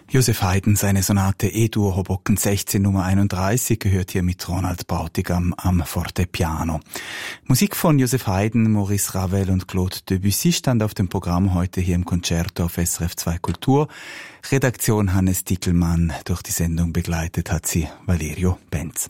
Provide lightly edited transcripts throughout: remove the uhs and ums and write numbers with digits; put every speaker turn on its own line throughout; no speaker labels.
Joseph Haydn, seine Sonate E-Dur Hoboken 16 Nummer 31, gehört hier mit Ronald Bautigam am Fortepiano. Musik von Joseph Haydn, Maurice Ravel und Claude Debussy stand auf dem Programm heute hier im Concerto auf SRF 2 Kultur. Redaktion Hannes Dickelmann. Durch die Sendung begleitet hat sie Valerio Benz.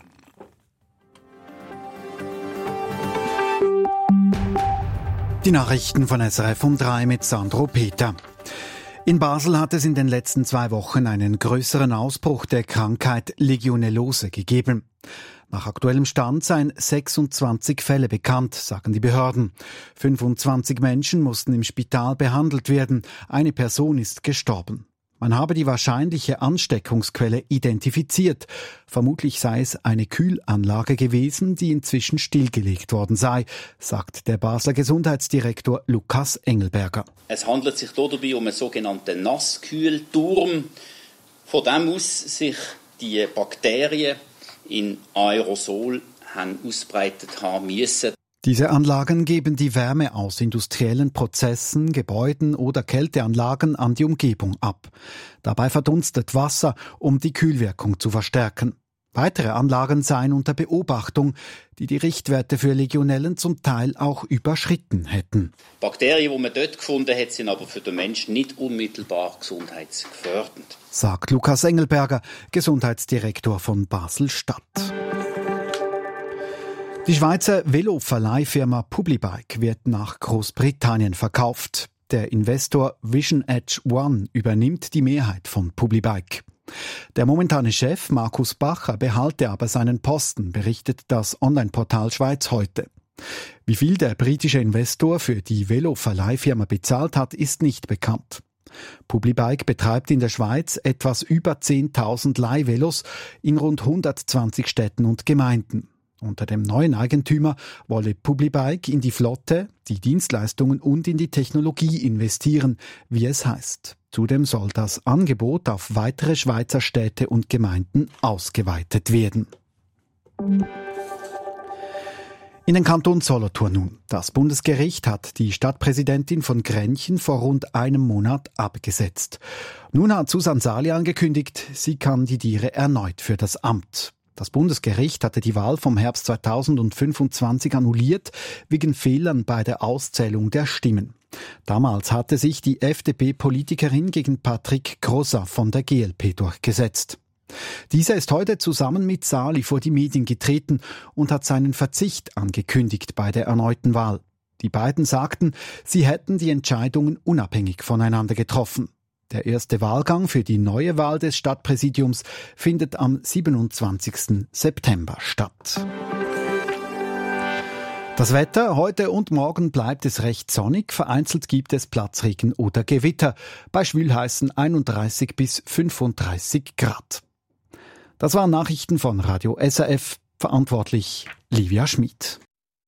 Die Nachrichten von SRF um 3 mit Sandro Peter. In Basel hat es in den letzten 2 Wochen einen größeren Ausbruch der Krankheit Legionellose gegeben. Nach aktuellem Stand seien 26 Fälle bekannt, sagen die Behörden. 25 Menschen mussten im Spital behandelt werden. Eine Person ist gestorben. Man habe die wahrscheinliche Ansteckungsquelle identifiziert. Vermutlich sei es eine Kühlanlage gewesen, die inzwischen stillgelegt worden sei, sagt der Basler Gesundheitsdirektor Lukas Engelberger.
Es handelt sich dabei um einen sogenannten Nasskühlturm, von dem aus sich die Bakterien in Aerosol haben ausbreitet haben müssen.
Diese Anlagen geben die Wärme aus industriellen Prozessen, Gebäuden oder Kälteanlagen an die Umgebung ab. Dabei verdunstet Wasser, um die Kühlwirkung zu verstärken. Weitere Anlagen seien unter Beobachtung, die die Richtwerte für Legionellen zum Teil auch überschritten hätten.
Bakterien, die man dort gefunden hat, sind aber für den Menschen nicht unmittelbar gesundheitsgefährdend,
sagt Lukas Engelberger, Gesundheitsdirektor von Basel-Stadt. Die Schweizer Veloverleihfirma Publibike wird nach Großbritannien verkauft. Der Investor Vision Edge One übernimmt die Mehrheit von Publibike. Der momentane Chef Markus Bacher behalte aber seinen Posten, berichtet das Online-Portal Schweiz heute. Wie viel der britische Investor für die Veloverleihfirma bezahlt hat, ist nicht bekannt. Publibike betreibt in der Schweiz etwas über 10.000 Leihvelos in rund 120 Städten und Gemeinden. Unter dem neuen Eigentümer wolle Publibike in die Flotte, die Dienstleistungen und in die Technologie investieren, wie es heißt. Zudem soll das Angebot auf weitere Schweizer Städte und Gemeinden ausgeweitet werden. In den Kanton Solothurn nun. Das Bundesgericht hat die Stadtpräsidentin von Grenchen vor rund einem Monat abgesetzt. Nun hat Susanne Sali angekündigt, sie kandidiere erneut für das Amt. Das Bundesgericht hatte die Wahl vom Herbst 2025 annulliert, wegen Fehlern bei der Auszählung der Stimmen. Damals hatte sich die FDP-Politikerin gegen Patrick Grosser von der GLP durchgesetzt. Dieser ist heute zusammen mit Sali vor die Medien getreten und hat seinen Verzicht angekündigt bei der erneuten Wahl. Die beiden sagten, sie hätten die Entscheidungen unabhängig voneinander getroffen. Der erste Wahlgang für die neue Wahl des Stadtpräsidiums findet am 27. September statt. Das Wetter heute und morgen bleibt es recht sonnig, vereinzelt gibt es Platzregen oder Gewitter, bei schwülheißen 31 bis 35 Grad. Das waren Nachrichten von Radio SRF, verantwortlich Livia Schmid.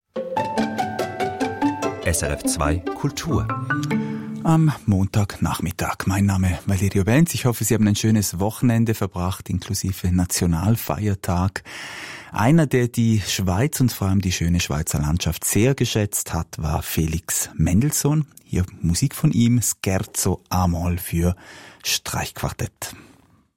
SRF 2 Kultur.
Am Montagnachmittag. Mein Name Valerio Benz. Ich hoffe, Sie haben ein schönes Wochenende verbracht, inklusive Nationalfeiertag. Einer, der die Schweiz und vor allem die schöne Schweizer Landschaft sehr geschätzt hat, war Felix Mendelssohn. Hier Musik von ihm, Scherzo A-Moll für Streichquartett.